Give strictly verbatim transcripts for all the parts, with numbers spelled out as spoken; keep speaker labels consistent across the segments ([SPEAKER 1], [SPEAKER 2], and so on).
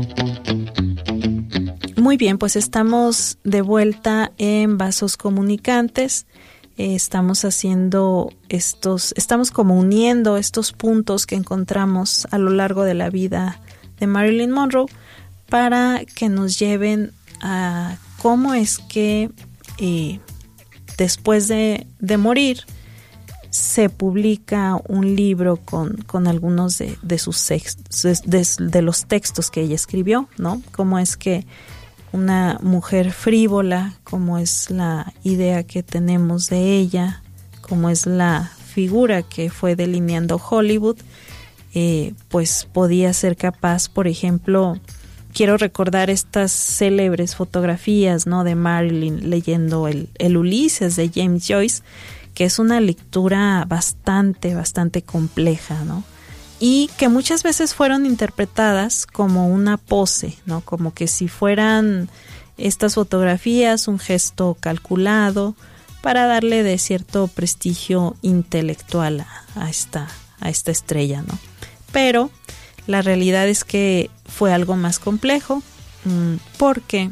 [SPEAKER 1] Muy bien, pues estamos de vuelta en Vasos Comunicantes. Eh, estamos haciendo estos, estamos como uniendo estos puntos que encontramos a lo largo de la vida de Marilyn Monroe para que nos lleven a cómo es que eh, después de, de morir se publica un libro con, con algunos de, de sus de, de, de los textos que ella escribió, ¿no? Cómo es que una mujer frívola, como es la idea que tenemos de ella, como es la figura que fue delineando Hollywood, eh, pues podía ser capaz, por ejemplo, quiero recordar estas célebres fotografías, ¿no?, de Marilyn leyendo el, el Ulises de James Joyce, que es una lectura bastante, bastante compleja, ¿no? Y que muchas veces fueron interpretadas como una pose, ¿no? Como que si fueran estas fotografías un gesto calculado para darle de cierto prestigio intelectual a, a, esta, a esta estrella, ¿no? Pero la realidad es que fue algo más complejo, mmm, porque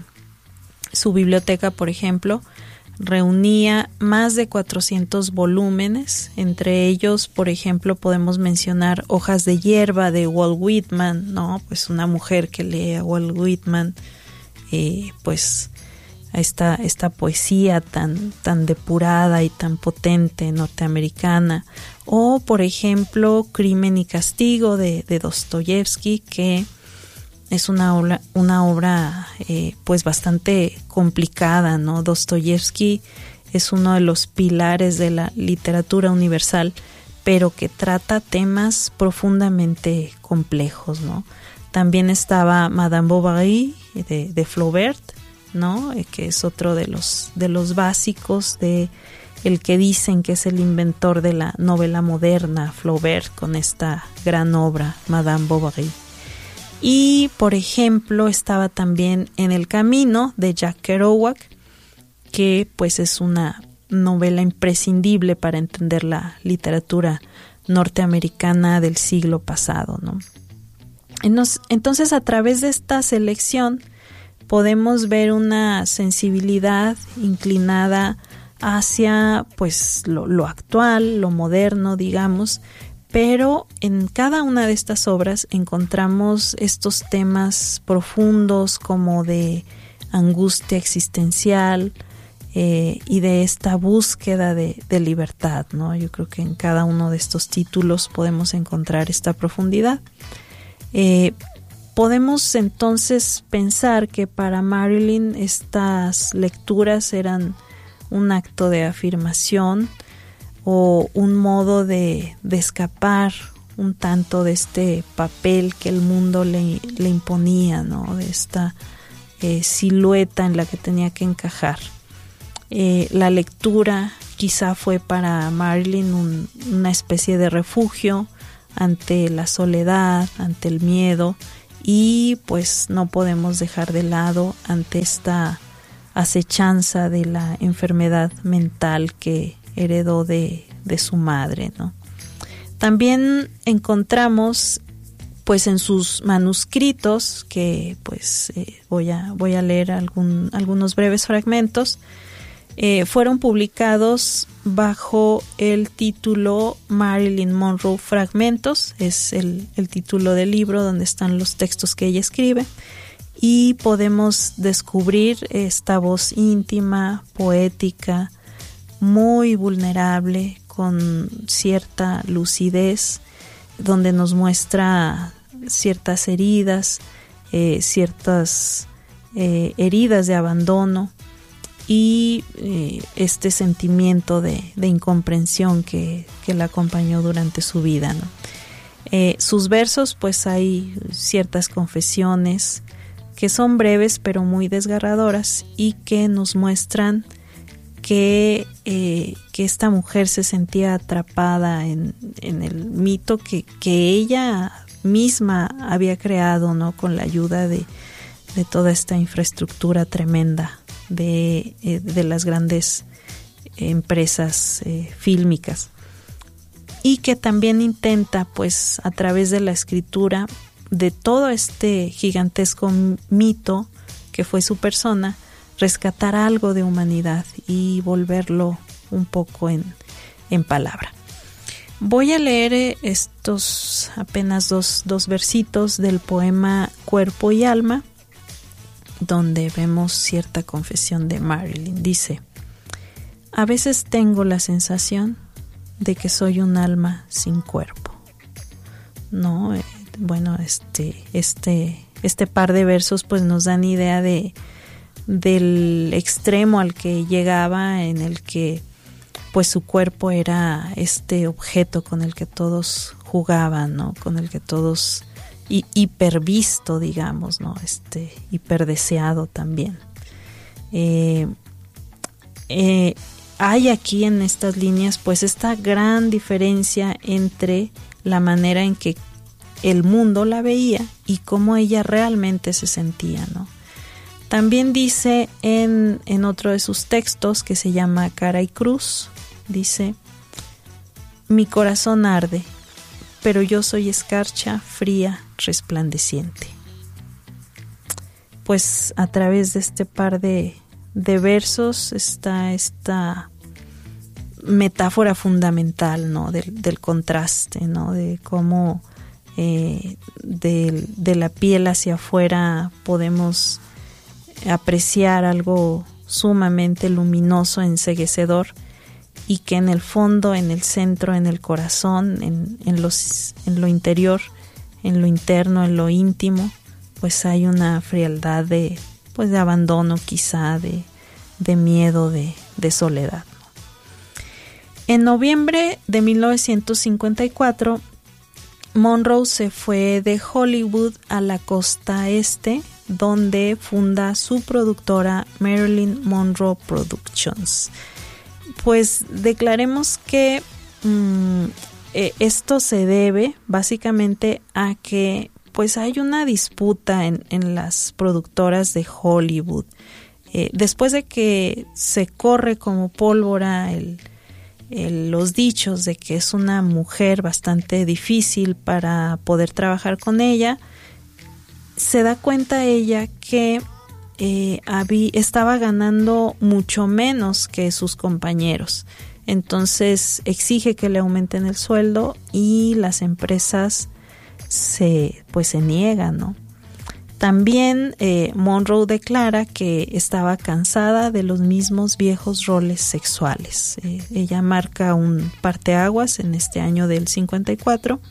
[SPEAKER 1] su biblioteca, por ejemplo, reunía más de cuatrocientos volúmenes. Entre ellos, por ejemplo, podemos mencionar Hojas de hierba de Walt Whitman, ¿no? Pues una mujer que lee a Walt Whitman, eh, pues esta, esta poesía tan, tan depurada y tan potente norteamericana. O, por ejemplo, Crimen y castigo de, de Dostoyevsky, que es una obra, una obra eh, pues bastante complicada, ¿no? Dostoyevsky es uno de los pilares de la literatura universal, pero que trata temas profundamente complejos, ¿no? También estaba Madame Bovary de, de Flaubert, ¿no? Eh, que es otro de los, de los básicos de el que dicen que es el inventor de la novela moderna, Flaubert, con esta gran obra, Madame Bovary. Y, por ejemplo, estaba también En el camino de Jack Kerouac, que pues es una novela imprescindible para entender la literatura norteamericana del siglo pasado, ¿no? Entonces, a través de esta selección podemos ver una sensibilidad inclinada hacia pues lo, lo actual, lo moderno, digamos, pero en cada una de estas obras encontramos estos temas profundos como de angustia existencial eh, y de esta búsqueda de, de libertad, ¿no? Yo creo que en cada uno de estos títulos podemos encontrar esta profundidad. Eh, podemos entonces pensar que para Marilyn estas lecturas eran un acto de afirmación o un modo de, de escapar un tanto de este papel que el mundo le, le imponía, ¿no? De esta eh, silueta en la que tenía que encajar. Eh, la lectura quizá fue para Marilyn un, una especie de refugio ante la soledad, ante el miedo, y pues no podemos dejar de lado ante esta acechanza de la enfermedad mental que heredó de, de su madre, ¿no? También encontramos pues en sus manuscritos, que pues eh, voy a voy a leer algún, algunos breves fragmentos, eh, fueron publicados bajo el título Marilyn Monroe Fragmentos, es el, el título del libro donde están los textos que ella escribe, y podemos descubrir esta voz íntima, poética, muy vulnerable, con cierta lucidez, donde nos muestra ciertas heridas, eh, ciertas eh, heridas de abandono y eh, este sentimiento de, de incomprensión que, que la acompañó durante su vida, ¿no? Eh, sus versos, pues hay ciertas confesiones que son breves pero muy desgarradoras y que nos muestran que, eh, que esta mujer se sentía atrapada en, en el mito que, que ella misma había creado, ¿no? Con la ayuda de, de toda esta infraestructura tremenda de, eh, de las grandes empresas eh, fílmicas, y que también intenta, pues, a través de la escritura de todo este gigantesco mito que fue su persona, rescatar algo de humanidad y volverlo un poco en, en palabra. Voy a leer estos apenas dos, dos versitos del poema Cuerpo y Alma, donde vemos cierta confesión de Marilyn. Dice: a veces tengo la sensación de que soy un alma sin cuerpo. No, eh, bueno, este, este, este par de versos pues nos dan idea de del extremo al que llegaba, en el que pues su cuerpo era este objeto con el que todos jugaban, ¿no? Con el que todos hi- hipervisto, digamos, ¿no? Este hiperdeseado también. Eh, eh, hay aquí en estas líneas pues esta gran diferencia entre la manera en que el mundo la veía y cómo ella realmente se sentía, ¿no? También dice en, en otro de sus textos, que se llama Cara y Cruz, dice: mi corazón arde, pero yo soy escarcha fría, resplandeciente. Pues a través de este par de, de versos está esta metáfora fundamental, ¿no? Del, del contraste, ¿no? De cómo eh, de, de la piel hacia afuera podemos apreciar algo sumamente luminoso, enceguecedor, y que en el fondo, en el centro, en el corazón, en, en, los, en lo interior, en lo interno, en lo íntimo, pues hay una frialdad de, pues de abandono, quizá de, de miedo, de, de soledad. En noviembre de mil novecientos cincuenta y cuatro, Monroe se fue de Hollywood a la costa este, donde funda su productora Marilyn Monroe Productions. Pues declaremos que mmm, eh, esto se debe básicamente a que pues hay una disputa en, en las productoras de Hollywood. Eh, después de que se corre como pólvora el, el, los dichos de que es una mujer bastante difícil para poder trabajar con ella, se da cuenta ella que eh, había, estaba ganando mucho menos que sus compañeros. Entonces exige que le aumenten el sueldo y las empresas se, pues se niegan, ¿no? También eh, Monroe declara que estaba cansada de los mismos viejos roles sexuales. Eh, ella marca un parteaguas en este año del cincuenta y cuatro.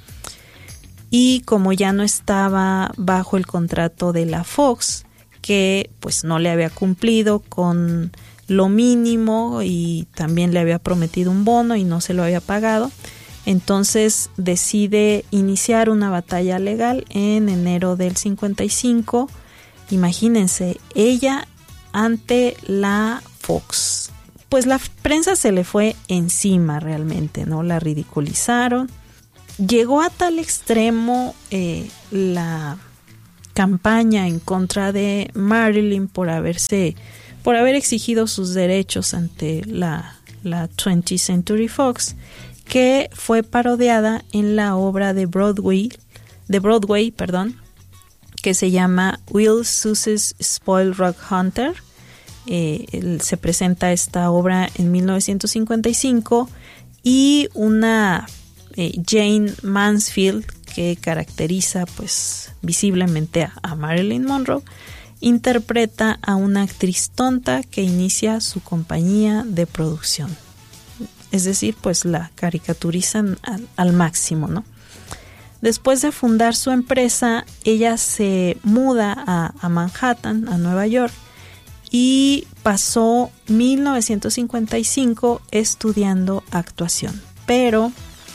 [SPEAKER 1] Y como ya no estaba bajo el contrato de la Fox, que pues no le había cumplido con lo mínimo y también le había prometido un bono y no se lo había pagado, entonces decide iniciar una batalla legal en enero del cincuenta y cinco. Imagínense, ella ante la Fox. Pues la prensa se le fue encima realmente, ¿no? La ridiculizaron. Llegó a tal extremo eh, la campaña en contra de Marilyn por haberse, por haber exigido sus derechos ante la, la twentieth Century Fox, que fue parodiada en la obra de Broadway, de Broadway, perdón, que se llama Will Susse's Spoiled Rock Hunter. Eh, el, se presenta esta obra en mil novecientos cincuenta y cinco y una Eh, Jane Mansfield, que caracteriza pues visiblemente a, a Marilyn Monroe, interpreta a una actriz tonta que inicia su compañía de producción. Es decir, pues la caricaturizan al, al máximo, ¿no? Después de fundar su empresa, ella se muda a, a Manhattan, a Nueva York, y pasó mil novecientos cincuenta y cinco estudiando actuación. Pero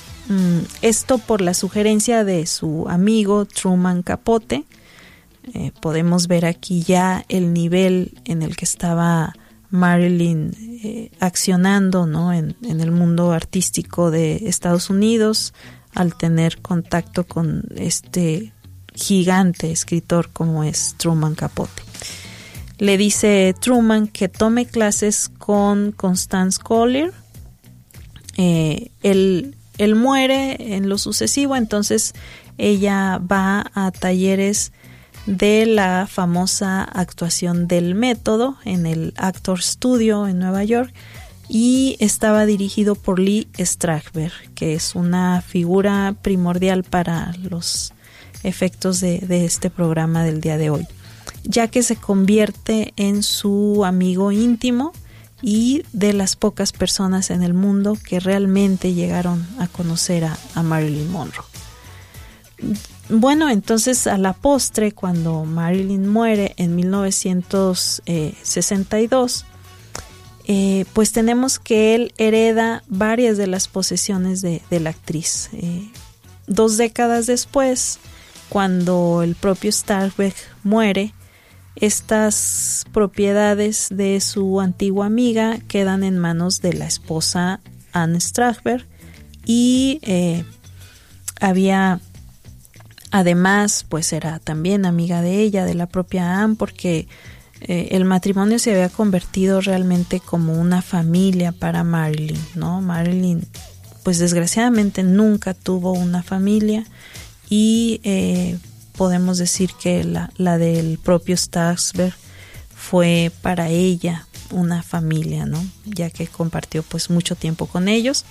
[SPEAKER 1] esto por la sugerencia de su amigo Truman Capote. Eh, podemos ver aquí ya el nivel en el que estaba Marilyn eh, accionando, ¿no? en, en el mundo artístico de Estados Unidos, al tener contacto con este gigante escritor como es Truman Capote. Le dice Truman que tome clases con Constance Collier. Eh, él Él muere en lo sucesivo, entonces ella va a talleres de la famosa actuación del método en el Actor Studio en Nueva York, y estaba dirigido por Lee Strasberg, que es una figura primordial para los efectos de, de este programa del día de hoy, ya que se convierte en su amigo íntimo y de las pocas personas en el mundo que realmente llegaron a conocer a, a Marilyn Monroe. Bueno, entonces a la postre, cuando Marilyn muere en mil novecientos sesenta y dos, eh, pues tenemos que él hereda varias de las posesiones de, de la actriz. Eh, dos décadas después, cuando el propio Strasberg muere, estas propiedades de su antigua amiga quedan en manos de la esposa Anne Strasberg, y eh, había... Además, pues era también amiga de ella, de la propia Anne, porque eh, el matrimonio se había convertido realmente como una familia para Marilyn, ¿no? Marilyn, pues desgraciadamente nunca tuvo una familia, y eh, podemos decir que la, la del propio Strasberg fue para ella una familia, ¿no? Ya que compartió pues mucho tiempo con ellos.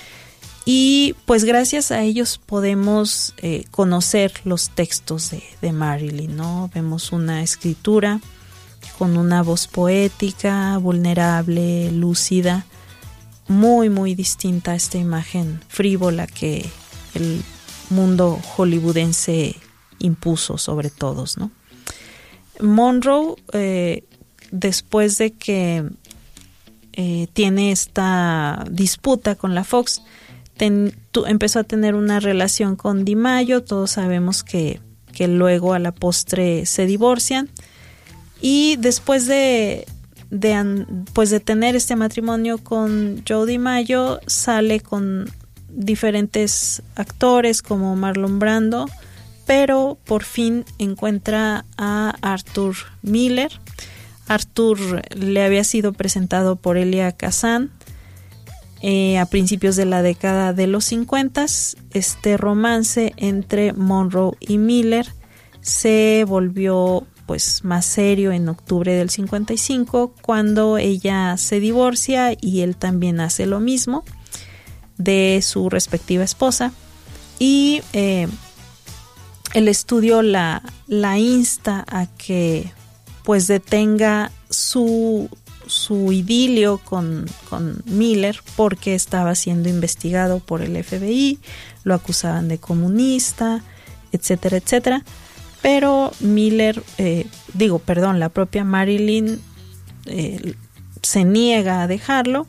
[SPEAKER 1] Y pues gracias a ellos podemos eh, conocer los textos de, de Marilyn, ¿no? Vemos una escritura con una voz poética, vulnerable, lúcida, muy muy distinta a esta imagen frívola que el mundo hollywoodense impuso sobre todos, ¿no? Monroe, eh, después de que eh, tiene esta disputa con la Fox, Ten, tu, empezó a tener una relación con DiMaggio. Todos sabemos que, que luego a la postre se divorcian, y después de, de, pues de tener este matrimonio con Joe DiMaggio, sale con diferentes actores como Marlon Brando, pero por fin encuentra a Arthur Miller. Arthur le había sido presentado por Elia Kazan Eh, a principios de la década de los cincuenta. Este romance entre Monroe y Miller se volvió pues más serio en octubre del cincuenta y cinco, cuando ella se divorcia y él también hace lo mismo de su respectiva esposa, y eh, el estudio la, la insta a que pues detenga su su idilio con, con Miller, porque estaba siendo investigado por el F B I, lo acusaban de comunista, etcétera, etcétera. Pero Miller, eh, digo, perdón, la propia Marilyn eh, se niega a dejarlo,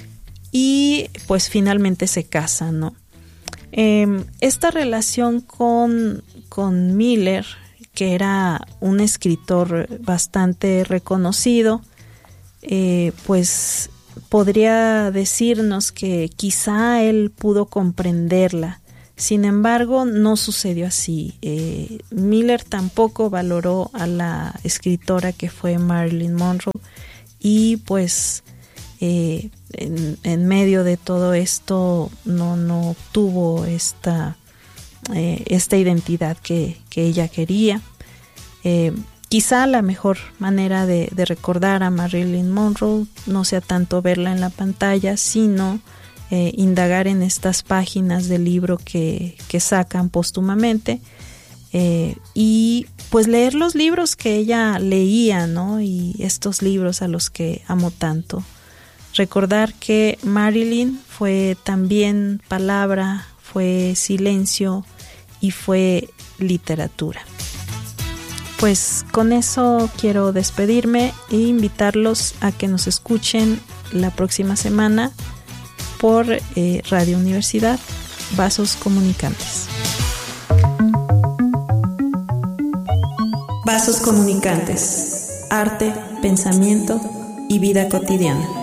[SPEAKER 1] y pues finalmente se casan, ¿no? Eh, esta relación con, con Miller, que era un escritor bastante reconocido, Eh, pues podría decirnos que quizá él pudo comprenderla. Sin embargo, no sucedió así. Eh, Miller tampoco valoró a la escritora que fue Marilyn Monroe, y pues eh, en, en medio de todo esto no, no obtuvo esta, eh, esta identidad que, que ella quería. Eh, Quizá la mejor manera de, de recordar a Marilyn Monroe no sea tanto verla en la pantalla, sino eh, indagar en estas páginas del libro que, que sacan póstumamente, eh, y pues leer los libros que ella leía, ¿no? Y estos libros a los que amo tanto. Recordar que Marilyn fue también palabra, fue silencio y fue literatura. Pues con eso quiero despedirme e invitarlos a que nos escuchen la próxima semana por eh, Radio Universidad, Vasos Comunicantes. Vasos Comunicantes, arte, pensamiento y vida cotidiana.